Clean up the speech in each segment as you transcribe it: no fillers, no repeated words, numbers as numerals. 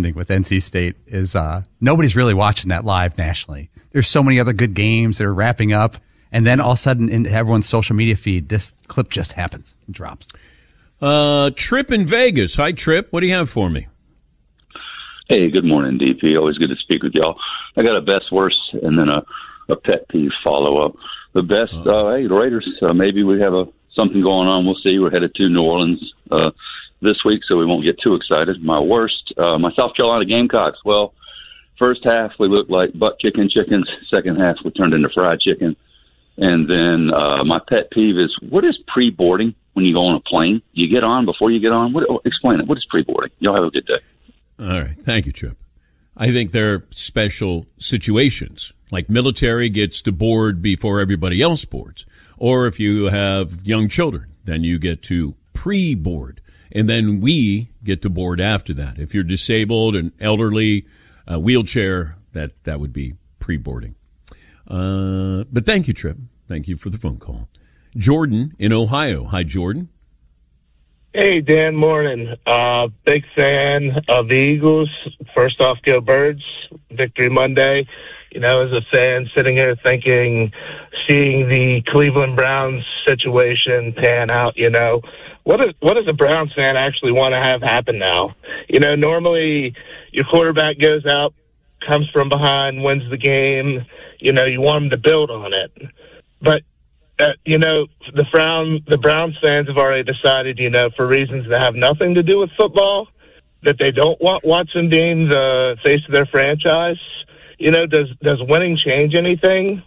ending with NC State is nobody's really watching that live nationally. There's so many other good games that are wrapping up, and then all of a sudden in everyone's social media feed, this clip just happens and drops. Trip in Vegas. Hi, Trip. What do you have for me? Hey, good morning, DP. Always good to speak with y'all. I got a best, worst, and then a pet peeve follow-up. The best, hey, the Raiders, maybe we have something going on. We'll see. We're headed to New Orleans this week, so we won't get too excited. My worst, my South Carolina Gamecocks. Well, first half, we looked like butt-kicking chickens. Second half, we turned into fried chicken. And then my pet peeve is, what is pre-boarding when you go on a plane? You get on before you get on? Explain it. What is pre-boarding? Y'all have a good day. All right. Thank you, Chip. I think there are special situations, like military gets to board before everybody else boards. Or if you have young children, then you get to pre-board. And then we get to board after that. If you're disabled and elderly, wheelchair, that would be pre-boarding. But thank you, Trip. Thank you for the phone call. Jordan in Ohio. Hi, Jordan. Hey, Dan, morning. Big fan of the Eagles. First off, go Birds. Victory Monday. You know, as a fan sitting here thinking, seeing the Cleveland Browns situation pan out, you know, what does a Browns fan actually want to have happen now? You know, normally your quarterback goes out, comes from behind, wins the game. You know, you want him to build on it. But you know, the Browns fans have already decided, you know, for reasons that have nothing to do with football, that they don't want Watson being the face of their franchise. You know, does winning change anything?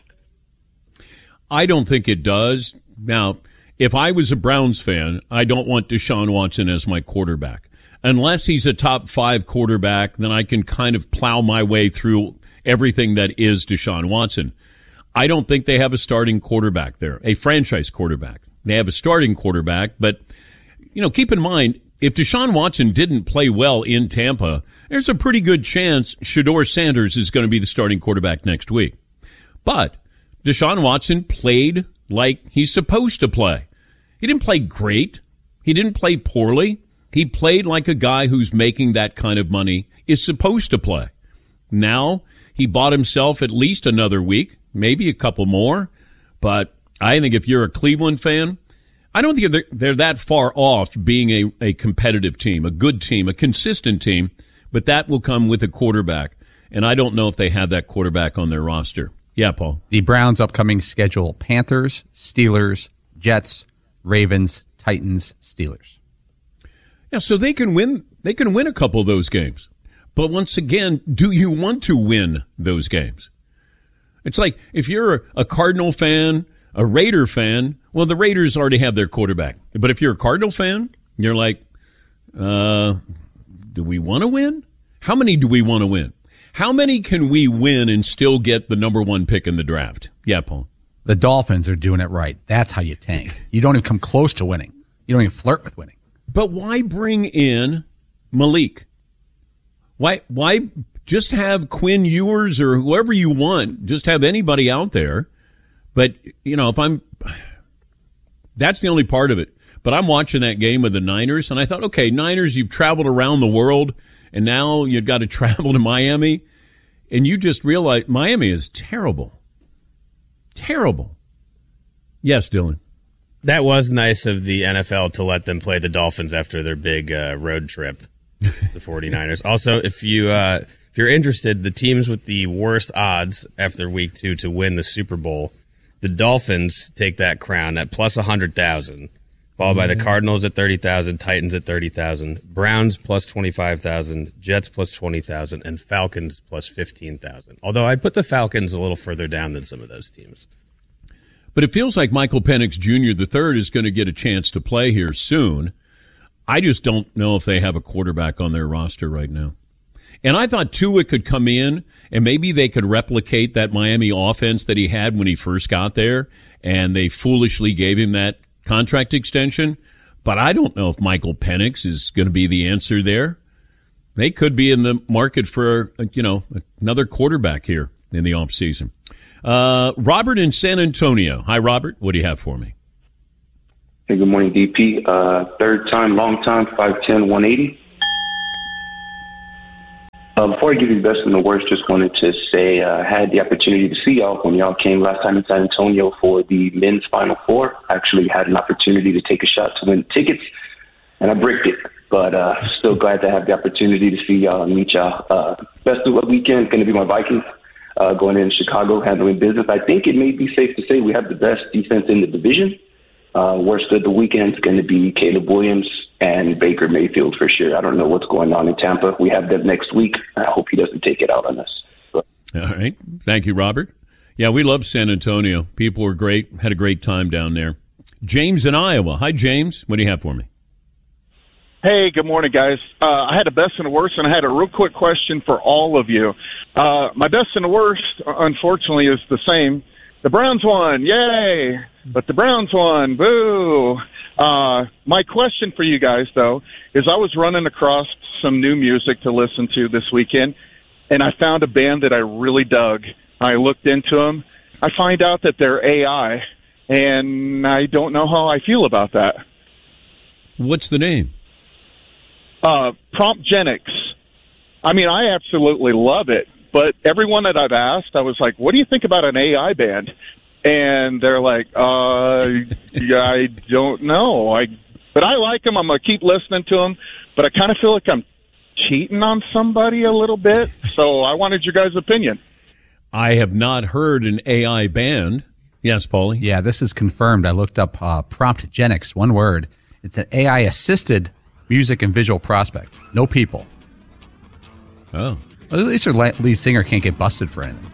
I don't think it does. Now, if I was a Browns fan, I don't want Deshaun Watson as my quarterback. Unless he's a top 5 quarterback, then I can kind of plow my way through everything that is Deshaun Watson. I don't think they have a starting quarterback there, a franchise quarterback. They have a starting quarterback, but, you know, keep in mind, if Deshaun Watson didn't play well in Tampa, there's a pretty good chance Shedeur Sanders is going to be the starting quarterback next week. But Deshaun Watson played like he's supposed to play. He didn't play great. He didn't play poorly. He played like a guy who's making that kind of money is supposed to play. Now he bought himself at least another week, maybe a couple more. But I think if you're a Cleveland fan, I don't think they're that far off being a competitive team, a good team, a consistent team. But that will come with a quarterback. And I don't know if they have that quarterback on their roster. Yeah, Paul. The Browns' upcoming schedule: Panthers, Steelers, Jets, Ravens, Titans, Steelers. Yeah, so they can win. They can win a couple of those games. But once again, do you want to win those games? It's like if you're a Cardinal fan, a Raider fan, well, the Raiders already have their quarterback. But if you're a Cardinal fan, you're like, do we want to win? How many do we want to win? How many can we win and still get the number 1 pick in the draft? Yeah, Paul. The Dolphins are doing it right. That's how you tank. You don't even come close to winning. You don't even flirt with winning. But why bring in Malik? Why just have Quinn Ewers or whoever you want? Just have anybody out there. But, you know, that's the only part of it. But I'm watching that game with the Niners, and I thought, okay, Niners, you've traveled around the world, and now you've got to travel to Miami, and you just realize Miami is terrible. Terrible. Yes, Dylan. That was nice of the NFL to let them play the Dolphins after their big road trip, the 49ers. Also, if you're interested, the teams with the worst odds after week 2 to win the Super Bowl, the Dolphins take that crown at plus 100,000, followed by the Cardinals at 30,000, Titans at 30,000, Browns plus 25,000, Jets plus 20,000, and Falcons plus 15,000. Although I'd put the Falcons a little further down than some of those teams. But it feels like Michael Penix Jr. III is going to get a chance to play here soon. I just don't know if they have a quarterback on their roster right now. And I thought Tua could come in and maybe they could replicate that Miami offense that he had when he first got there, and they foolishly gave him that contract extension. But I don't know if Michael Penix is going to be the answer there. They could be in the market for, another quarterback here in the offseason. Robert in San Antonio. Hi, Robert. What do you have for me? Hey, good morning, DP. Third time, long time, 5'10", 180. Before I give you the best and the worst, just wanted to say I had the opportunity to see y'all when y'all came last time in San Antonio for the men's Final Four. I actually had an opportunity to take a shot to win tickets, and I bricked it. But still glad to have the opportunity to see y'all and meet y'all. Best of luck weekend is going to be my Vikings going in Chicago, handling business. I think it may be safe to say we have the best defense in the division. Worst of the weekend is going to be Caleb Williams and Baker Mayfield for sure. I don't know what's going on in Tampa. We have them next week. I hope he doesn't take it out on us. All right. Thank you, Robert. Yeah, we love San Antonio. People were great. Had a great time down there. James in Iowa. Hi, James. What do you have for me? Hey, good morning, guys. I had a best and a worst, and I had a real quick question for all of you. My best and the worst, unfortunately, is the same. The Browns won, yay! But the Browns won, boo! My question for you guys, though, is I was running across some new music to listen to this weekend, and I found a band that I really dug. I looked into them. I find out that they're AI, and I don't know how I feel about that. What's the name? Promptgenics. I mean, I absolutely love it, but everyone that I've asked, I was like, what do you think about an AI band? And they're like, yeah, I don't know. But I like them. I'm going to keep listening to them, but I kind of feel like I'm cheating on somebody a little bit. So I wanted your guys' opinion. I have not heard an AI band. Yes, Paulie? Yeah, this is confirmed. I looked up Promptgenics, one word. It's an AI-assisted music and visual prospect. No people. Oh. Well, at least their lead singer can't get busted for anything.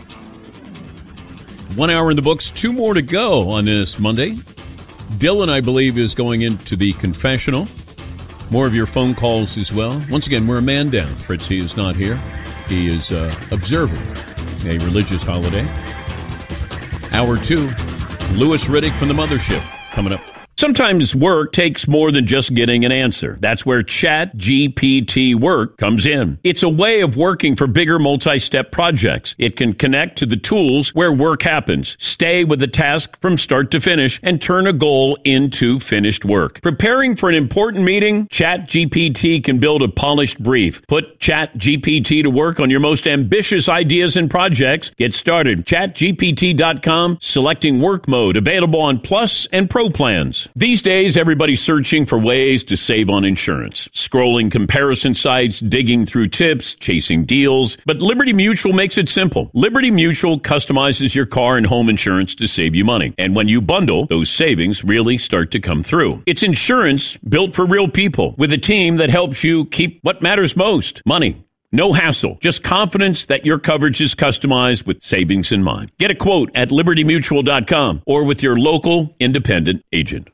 1 hour in the books, 2 more to go on this Monday. Dylan, I believe, is going into the confessional. More of your phone calls as well. Once again, we're a man down. Fritzy is not here. He is observing a religious holiday. Hour 2, Louis Riddick from the Mothership coming up. Sometimes work takes more than just getting an answer. That's where ChatGPT Work comes in. It's a way of working for bigger multi-step projects. It can connect to the tools where work happens, stay with the task from start to finish, and turn a goal into finished work. Preparing for an important meeting? ChatGPT can build a polished brief. Put ChatGPT to work on your most ambitious ideas and projects. Get started. ChatGPT.com, selecting work mode, available on Plus and Pro plans. These days, everybody's searching for ways to save on insurance. Scrolling comparison sites, digging through tips, chasing deals. But Liberty Mutual makes it simple. Liberty Mutual customizes your car and home insurance to save you money. And when you bundle, those savings really start to come through. It's insurance built for real people with a team that helps you keep what matters most, money. No hassle, just confidence that your coverage is customized with savings in mind. Get a quote at libertymutual.com or with your local independent agent.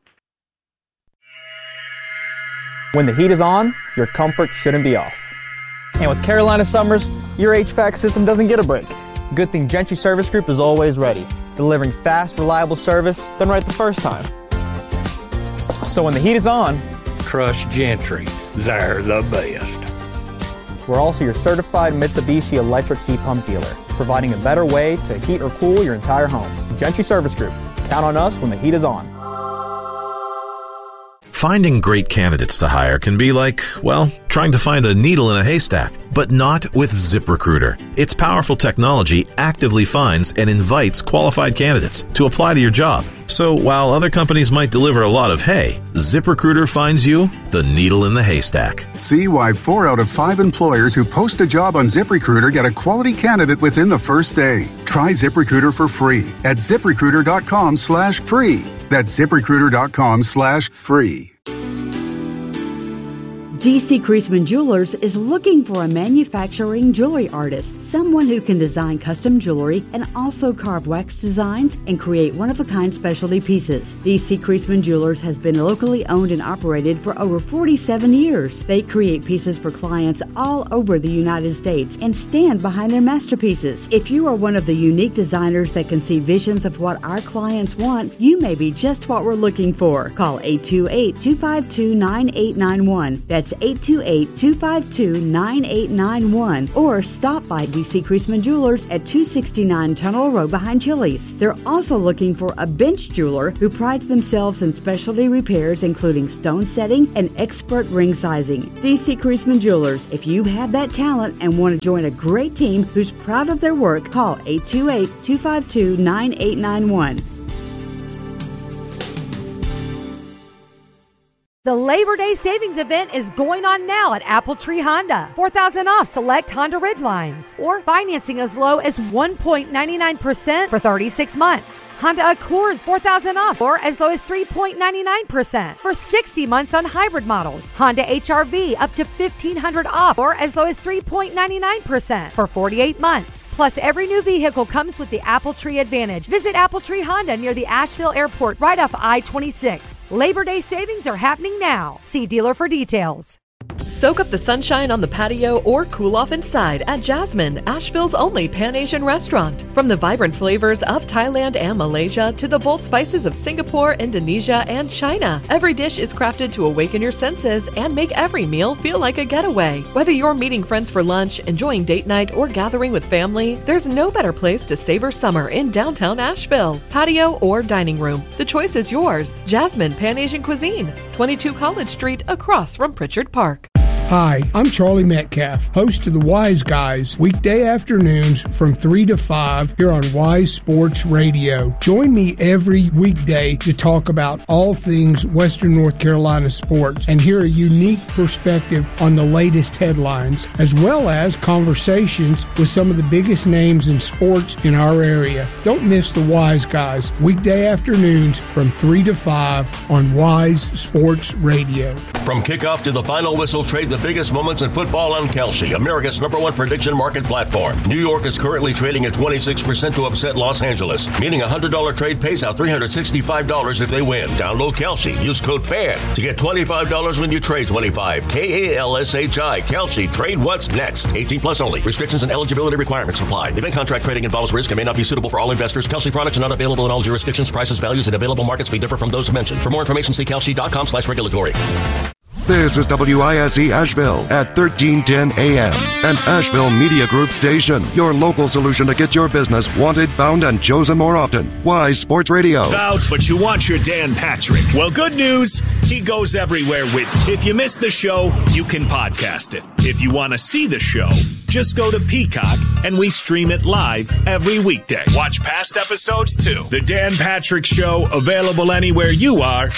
When the heat is on, your comfort shouldn't be off. And with Carolina Summers, your HVAC system doesn't get a break. Good thing Gentry Service Group is always ready, delivering fast, reliable service done right the first time. So when the heat is on, trust Gentry. They're the best. We're also your certified Mitsubishi electric heat pump dealer, providing a better way to heat or cool your entire home. Gentry Service Group. Count on us when the heat is on. Finding great candidates to hire can be like, well, trying to find a needle in a haystack, but not with ZipRecruiter. Its powerful technology actively finds and invites qualified candidates to apply to your job. So while other companies might deliver a lot of hay, ZipRecruiter finds you the needle in the haystack. See why 4 out of 5 employers who post a job on ZipRecruiter get a quality candidate within the first day. Try ZipRecruiter for free at ZipRecruiter.com/free. That's ZipRecruiter.com/free. D.C. Creasman Jewelers is looking for a manufacturing jewelry artist, someone who can design custom jewelry and also carve wax designs and create one-of-a-kind specialty pieces. D.C. Creasman Jewelers has been locally owned and operated for over 47 years. They create pieces for clients all over the United States and stand behind their masterpieces. If you are one of the unique designers that can see visions of what our clients want, you may be just what we're looking for. Call 828-252-9891. That's That's 828-252-9891. Or stop by D.C. Creasman Jewelers at 269 Tunnel Road behind Chili's. They're also looking for a bench jeweler who prides themselves in specialty repairs, including stone setting and expert ring sizing. D.C. Creasman Jewelers. If you have that talent and want to join a great team who's proud of their work, call 828-252-9891. The Labor Day Savings Event is going on now at Apple Tree Honda. $4,000 off select Honda Ridgelines, or financing as low as 1.99% for 36 months. Honda Accords $4,000 off, or as low as 3.99% for 60 months on hybrid models. Honda HR-V up to $1,500 off, or as low as 3.99% for 48 months. Plus, every new vehicle comes with the Apple Tree Advantage. Visit Apple Tree Honda near the Asheville Airport, right off I-26. Labor Day savings are happening now. See dealer for details. Soak up the sunshine on the patio or cool off inside at Jasmine, Asheville's only Pan-Asian restaurant. From the vibrant flavors of Thailand and Malaysia to the bold spices of Singapore, Indonesia, and China, every dish is crafted to awaken your senses and make every meal feel like a getaway. Whether you're meeting friends for lunch, enjoying date night, or gathering with family, there's no better place to savor summer in downtown Asheville. Patio or dining room, the choice is yours. Jasmine Pan-Asian Cuisine, 22 College Street, across from Pritchard Park. Hi, I'm Charlie Metcalf, host of The Wise Guys, weekday afternoons from 3 to 5 here on Wise Sports Radio. Join me every weekday to talk about all things Western North Carolina sports and hear a unique perspective on the latest headlines, as well as conversations with some of the biggest names in sports in our area. Don't miss The Wise Guys, weekday afternoons from 3 to 5 on Wise Sports Radio. From kickoff to the final whistle, trade the biggest moments in football on Kalshi, America's #1 prediction market platform. New York is currently trading at 26% to upset Los Angeles, meaning a $100 trade pays out $365 if they win. Download Kalshi. Use code FAN to get $25 when you trade 25. KALSHI. Kalshi. Trade what's next. 18 plus only. Restrictions and eligibility requirements apply. Event contract trading involves risk and may not be suitable for all investors. Kalshi products are not available in all jurisdictions. Prices, values, and available markets may differ from those mentioned. For more information, see kalshi.com/regulatory. This is WISE Asheville at 1310 AM, an Asheville Media Group station. Your local solution to get your business wanted, found, and chosen more often. Wise Sports Radio. Out, but you want your Dan Patrick. Well, good news. He goes everywhere with you. If you missed the show, you can podcast it. If you want to see the show, just go to Peacock, and we stream it live every weekday. Watch past episodes, too. The Dan Patrick Show, available anywhere you are